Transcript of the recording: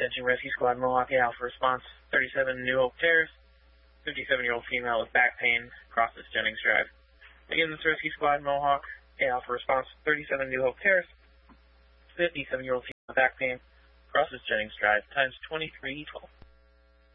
Attention Rescue Squad, Mohawk Alpha response 37 New Hope Terrace. 57-year-old female with back pain crosses Jennings Drive. Again, this Rescue Squad, Mohawk Alpha response 37 New Hope Terrace. 57-year-old female with back pain crosses Jennings Drive. Times 2312.